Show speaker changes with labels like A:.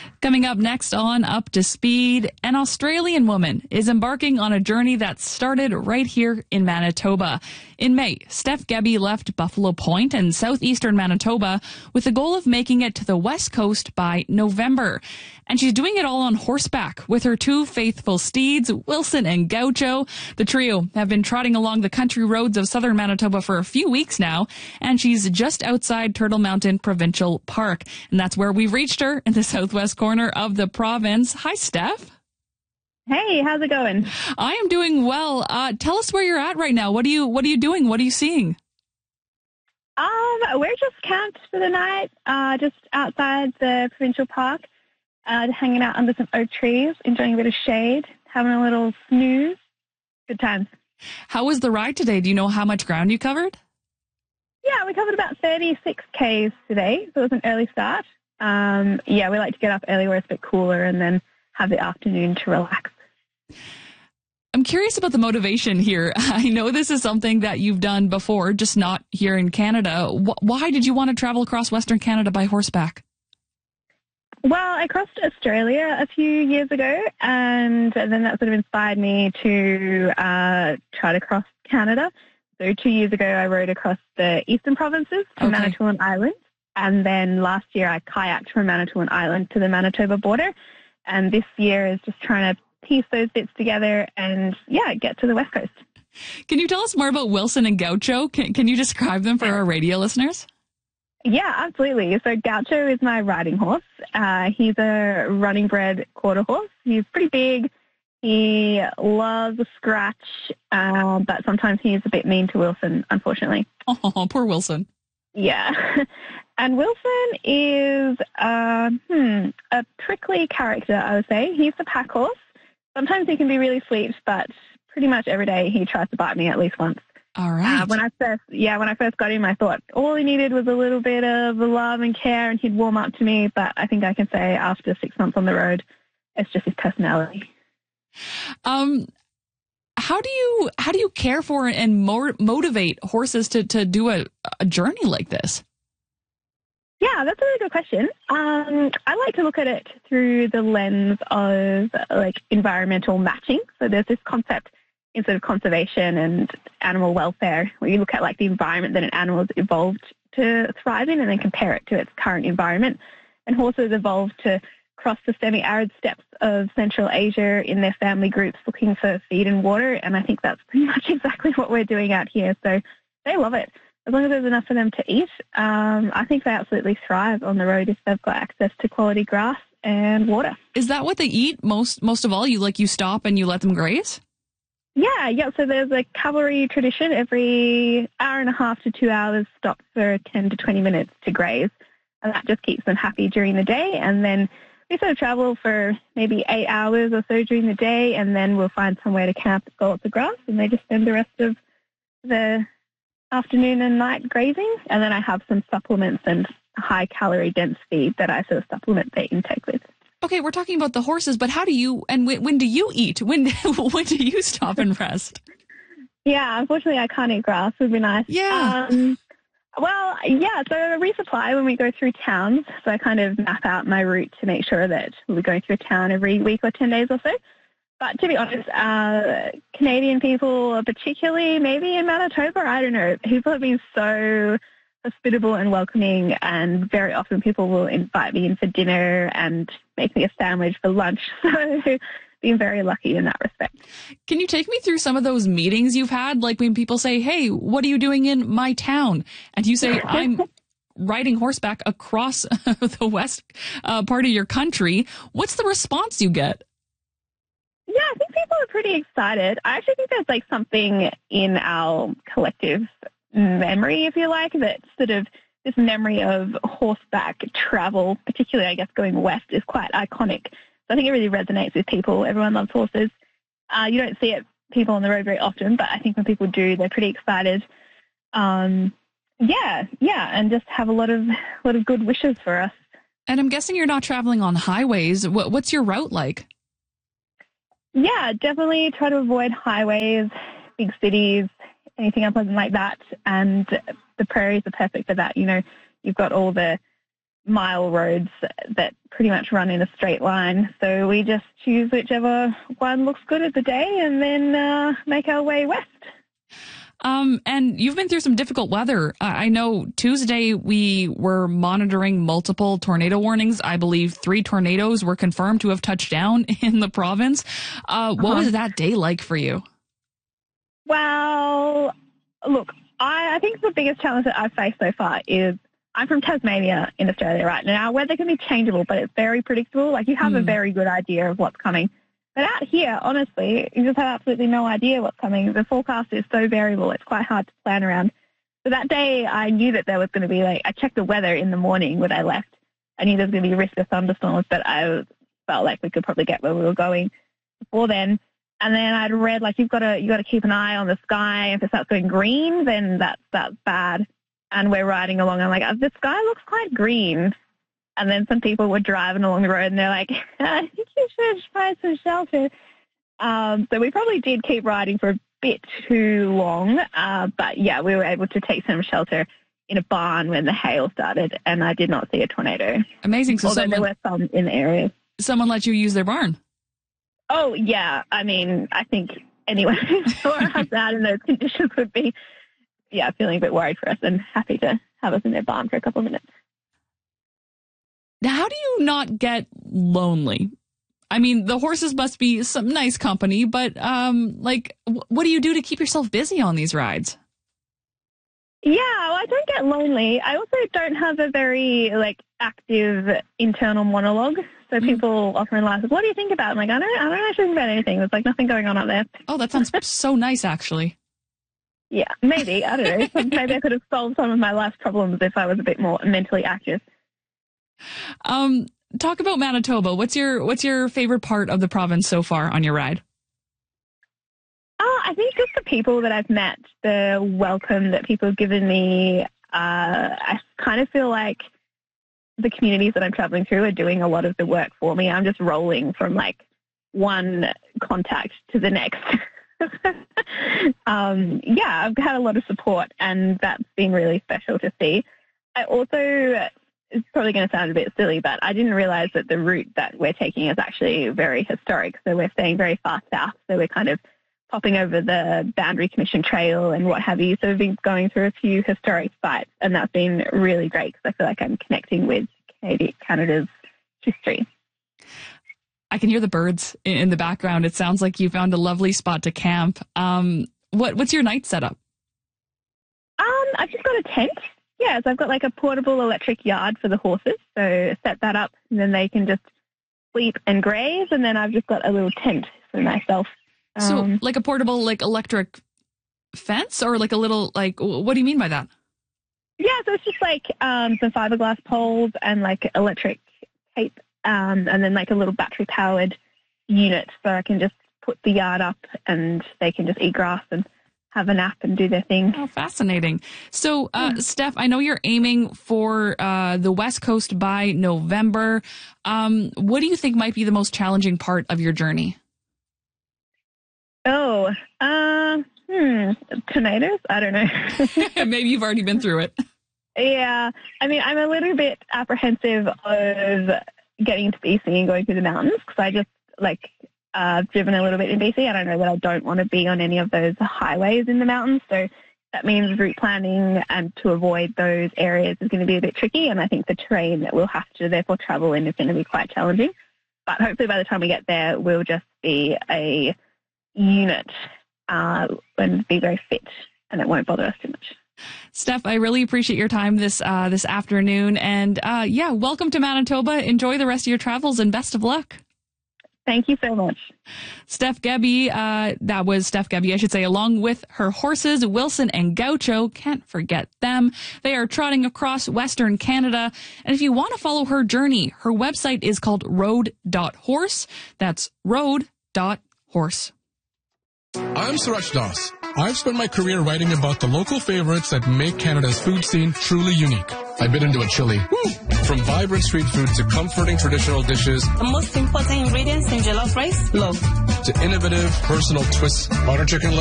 A: Coming up next on Up to Speed, an Australian woman is embarking on a journey that started right here in Manitoba. In May, Steph Gebby left Buffalo Point in southeastern Manitoba with the goal of making it to the west coast by November. And she's doing it all on horseback with her two faithful steeds, Wilson and Gaucho. The trio have been trotting along the country roads of southern Manitoba for a few weeks now, and she's just outside Turtle Mountain Provincial Park. And that's where we've reached her in the southwest corner of the province. Hi, Steph.
B: Hey, how's it going?
A: I am doing well. Tell us where you're at right now. What are you doing? What are you seeing?
B: We're just camped for the night, just outside the provincial park, hanging out under some oak trees, enjoying a bit of shade, having a little snooze. Good times.
A: How was the ride today? Do you know how much ground you covered?
B: Yeah, we covered about 36 Ks today, so it was an early start. We like to get up early where it's a bit cooler and then have the afternoon to relax.
A: I'm curious about the motivation here. I know this is something that you've done before, just not here in Canada. Why did you want to travel across Western Canada by horseback?
B: Well, I crossed Australia a few years ago, and then that sort of inspired me to try to cross Canada. So 2 years ago, I rode across the eastern provinces to Manitoulin Island, and then last year I kayaked from Manitoulin Island to the Manitoba border, and this year is just trying to piece those bits together and, get to the west coast.
A: Can you tell us more about Wilson and Gaucho? Can you describe them for our radio listeners?
B: Yeah, absolutely. So Gaucho is my riding horse. He's a running bred quarter horse. He's pretty big. He loves a scratch, but sometimes he's a bit mean to Wilson, unfortunately.
A: Oh, poor Wilson.
B: Yeah. And Wilson is a prickly character, I would say. He's the pack horse. Sometimes he can be really sweet, but pretty much every day he tries to bite me at least once.
A: All right.
B: When I first got him, I thought all he needed was a little bit of love and care and he'd warm up to me. But I think I can say after 6 months on the road, it's just his personality.
A: How do you care for and motivate horses to do a journey like this?
B: Yeah, that's a really good question. I like to look at it through the lens of environmental matching. So there's this concept in sort of conservation and animal welfare where you look at the environment that an animal has evolved to thrive in and then compare it to its current environment. And horses evolved to cross the semi-arid steppes of Central Asia in their family groups looking for feed and water. And I think that's pretty much exactly what we're doing out here. So they love it. As long as there's enough for them to eat, I think they absolutely thrive on the road if they've got access to quality grass and water.
A: Is that what they eat most of all? You stop and you let them graze?
B: Yeah. So there's a cavalry tradition. Every hour and a half to 2 hours, stop for 10 to 20 minutes to graze. And that just keeps them happy during the day. And then we sort of travel for maybe 8 hours or so during the day, and then we'll find somewhere to camp that's got lots of grass, and they just spend the rest of the afternoon and night grazing. And then I have some supplements and high-calorie dense feed that I sort of supplement their intake with.
A: Okay, we're talking about the horses, but how do you, and when do you eat? When do you stop and rest?
B: Yeah, unfortunately I can't eat grass. It would be nice.
A: Yeah.
B: So I resupply when we go through towns. So I kind of map out my route to make sure that we'll be going through a town every week or 10 days or so. But to be honest, Canadian people, particularly maybe in Manitoba, I don't know, people have been so hospitable and welcoming, and very often people will invite me in for dinner and make me a sandwich for lunch. So been very lucky in that respect.
A: Can you take me through some of those meetings you've had? Like when people say, hey, what are you doing in my town? And you say, I'm riding horseback across the west part of your country. What's the response you get?
B: Yeah, I think people are pretty excited. I actually think there's something in our collective memory, if you like, that sort of this memory of horseback travel, particularly I guess going west, is quite iconic. So I think it really resonates with people. Everyone loves horses. You don't see people on the road very often, but I think when people do, they're pretty excited. And just have a lot of good wishes for us.
A: And I'm guessing you're not traveling on highways. What's your route like?
B: Yeah, definitely try to avoid highways, big cities, anything unpleasant like that. And the prairies are perfect for that. You know, you've got all the mile roads that pretty much run in a straight line. So we just choose whichever one looks good at the day and then make our way west.
A: And you've been through some difficult weather. I know Tuesday we were monitoring multiple tornado warnings. I believe 3 tornadoes were confirmed to have touched down in the province. What was that day like for you?
B: Well, look, I think the biggest challenge that I've faced so far is I'm from Tasmania in Australia, right? Now, our weather can be changeable, but it's very predictable. Like, you have a very good idea of what's coming. But out here, honestly, you just have absolutely no idea what's coming. The forecast is so variable, it's quite hard to plan around. So that day, I knew that there was going to be, I checked the weather in the morning when I left. I knew there was going to be a risk of thunderstorms, but I felt like we could probably get where we were going before then. And then I'd read, you've got to keep an eye on the sky. If it starts going green, then that's bad. And we're riding along, and I'm like, the sky looks quite green. And then some people were driving along the road, and they're like, I think you should find some shelter. So we probably did keep riding for a bit too long. But, yeah, we were able to take some shelter in a barn when the hail started, and I did not see a tornado.
A: Amazing. So
B: although there were some in the area.
A: Someone let you use their barn?
B: Oh, yeah. I mean, I think anyone who saw us out in those conditions would be, feeling a bit worried for us and happy to have us in their barn for a couple of minutes.
A: Now, how do you not get lonely? I mean, the horses must be some nice company, but what do you do to keep yourself busy on these rides?
B: Yeah, well, I don't get lonely. I also don't have a very active internal monologue. So people often laugh, what do you think about? I'm like, I don't actually think about anything. There's nothing going on up there.
A: Oh, that sounds so nice, actually.
B: Yeah, maybe. I don't know. Maybe I could have solved some of my life's problems if I was a bit more mentally active.
A: Talk about Manitoba. What's your favorite part of the province so far on your ride?
B: I think just the people that I've met, the welcome that people have given me. I kind of feel like the communities that I'm traveling through are doing a lot of the work for me. I'm just rolling from one contact to the next. I've had a lot of support, and that's been really special to see. I also, it's probably going to sound a bit silly, but I didn't realize that the route that we're taking is actually very historic. So we're staying very far south. So we're kind of popping over the Boundary Commission Trail and what have you. So we've been going through a few historic sites, and that's been really great because I feel like I'm connecting with Canada's history.
A: I can hear the birds in the background. It sounds like you found a lovely spot to camp. What's your night setup?
B: I've just got a tent. Yeah, so I've got a portable electric yard for the horses. So set that up, and then they can just sleep and graze. And then I've just got a little tent for myself.
A: So a portable electric fence, or a little what do you mean by that?
B: Yeah, so it's just some fiberglass poles and electric tape. And then a little battery-powered unit, so I can just put the yard up and they can just eat grass and have a nap and do their thing.
A: Oh, fascinating. So, Steph, I know you're aiming for the West Coast by November. What do you think might be the most challenging part of your journey?
B: Oh, tornadoes? I don't know.
A: Maybe you've already been through it.
B: Yeah. I mean, I'm a little bit apprehensive of getting to BC and going through the mountains because I just driven a little bit in BC. I don't know that I don't want to be on any of those highways in the mountains. So that means route planning and to avoid those areas is going to be a bit tricky. And I think the terrain that we'll have to therefore travel in is going to be quite challenging. But hopefully by the time we get there, we'll just be a unit and be very fit and it won't bother us too much.
A: Steph, I really appreciate your time this afternoon. And welcome to Manitoba. Enjoy the rest of your travels and best of luck.
B: Thank you so much.
A: Steph Gebbie, that was Steph Gebbie, I should say, along with her horses, Wilson and Gaucho. Can't forget them. They are trotting across Western Canada. And if you want to follow her journey, her website is called road.horse. That's road.horse.
C: I'm Suraj Das. I've spent my career writing about the local favorites that make Canada's food scene truly unique. I bit into a chili. Woo! From vibrant street food to comforting traditional dishes.
D: The most important ingredients in jollof rice, love.
C: To innovative, personal twists. Butter chicken